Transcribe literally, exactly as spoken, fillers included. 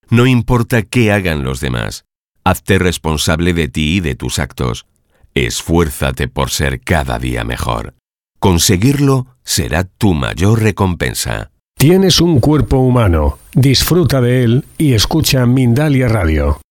No importa qué hagan los demás. Hazte responsable de ti y de tus actos. Esfuérzate por ser cada día mejor. Conseguirlo será tu mayor recompensa. Tienes un cuerpo humano. Disfruta de él y escucha Mindalia Radio.